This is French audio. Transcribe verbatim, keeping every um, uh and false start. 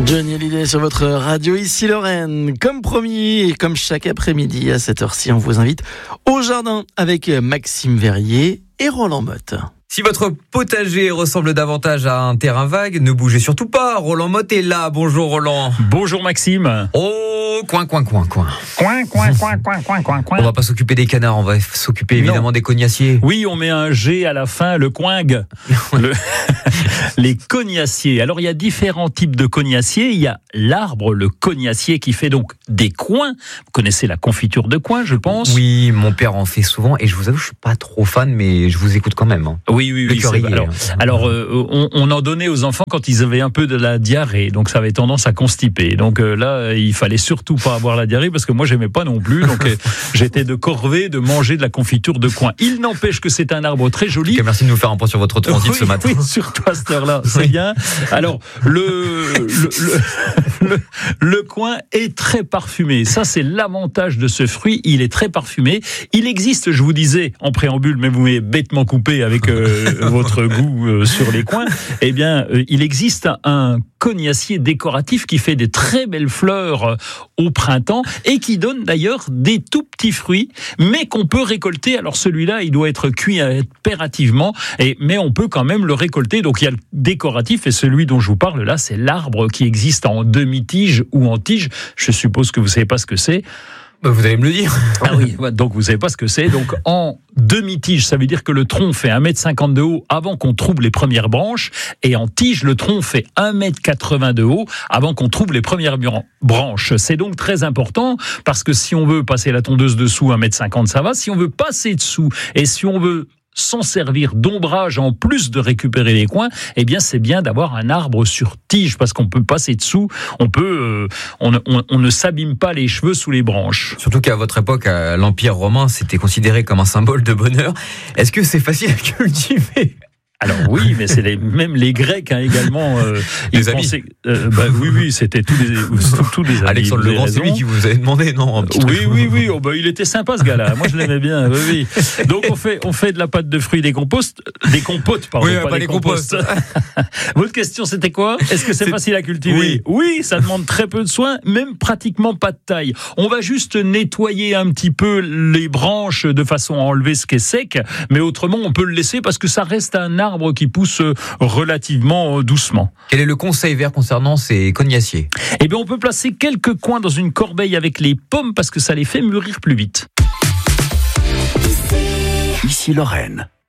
Johnny Hallyday sur votre radio, ici Lorraine. Comme promis et comme chaque après-midi à cette heure-ci, on vous invite au jardin avec Maxime Verrier et Roland Motte. Si votre potager ressemble davantage à un terrain vague, ne bougez surtout pas. Roland Motte est là. Bonjour Roland. Bonjour Maxime. Oh, coin, coin, coin, coin. Coin, coin, coin, coin, coin, coin, coin. On va pas s'occuper des canards, on va s'occuper évidemment non. des cognaciers. Oui, on met un G à la fin, le coing. le... Les cognaciers. Alors, il y a différents types de cognaciers. Il y a l'arbre, le cognacier, qui fait donc des coings. Vous connaissez la confiture de coing, je pense. Oui, mon père en fait souvent. Et je vous avoue, je suis pas trop fan, mais je vous écoute quand même. Hein. Oui, oui, oui. Currier, alors, hein. alors euh, on, on en donnait aux enfants quand ils avaient un peu de la diarrhée. Donc, ça avait tendance à constiper. Donc euh, là, il fallait surtout pas avoir la diarrhée parce que moi, j'aimais pas non plus. Donc, euh, j'étais de corvée de manger de la confiture de coing. Il n'empêche que c'est un arbre très joli. Okay, merci de nous faire un point sur votre transit oui, ce matin. Oui, surtout à cette heure-là, c'est oui. bien. Alors, le, le, le, le, le coing est très parfumé. Ça, c'est l'avantage de ce fruit. Il est très parfumé. Il existe, je vous disais, en préambule, mais vous m'avez bêtement coupé avec euh, votre goût euh, sur les coings. Eh bien, euh, il existe un cognacier décoratif qui fait des très belles fleurs euh, au printemps et qui donne d'ailleurs des tout petits fruits, mais qu'on peut récolter. Alors, celui-là, il doit être cuit impérativement, et, mais on peut quand même le récolter. Donc, il y a le décoratif et celui dont je vous parle là, c'est l'arbre qui existe en demi-tige ou en tige. Je suppose que vous ne savez pas ce que c'est. Vous allez me le dire. Ah oui, donc vous savez pas ce que c'est. Donc en demi-tige, ça veut dire que le tronc fait un mètre cinquante de haut avant qu'on trouve les premières branches, et en tige, le tronc fait un mètre quatre-vingts de haut avant qu'on trouve les premières branches. C'est donc très important parce que si on veut passer la tondeuse dessous, un mètre cinquante, ça va. Si on veut passer dessous et si on veut s'en servir d'ombrage en plus de récupérer les coins, eh bien c'est bien d'avoir un arbre sur tige parce qu'on peut passer dessous, on peut, euh, on, on, on ne s'abîme pas les cheveux sous les branches. Surtout qu'à votre époque, à l'Empire romain, c'était considéré comme un symbole de bonheur. Est-ce que c'est facile à cultiver ? Alors oui, mais c'est les, même les Grecs hein, également. Euh, les amis. Pensaient, euh, bah, oui, oui, c'était tous les, tous les amis. Alexandre le Grand, c'est lui qui vous avait demandé, non un petit Oui, truc. oui, oui. Oh, bah, il était sympa ce gars-là. Moi, je l'aimais bien. Oui, oui. Donc on fait, on fait de la pâte de fruits des composts, des compotes, pardon, oui, pas, pas des des composts. composts. Votre question, c'était quoi ? Est-ce que c'est, c'est facile à cultiver ? Oui. Oui, ça demande très peu de soins, même pratiquement pas de taille. On va juste nettoyer un petit peu les branches de façon à enlever ce qui est sec, mais autrement, on peut le laisser parce que ça reste un arbre qui pousse relativement doucement. Quel est le conseil vert concernant ces cognaciers ? Eh bien, on peut placer quelques coins dans une corbeille avec les pommes parce que ça les fait mûrir plus vite. Ici Lorraine.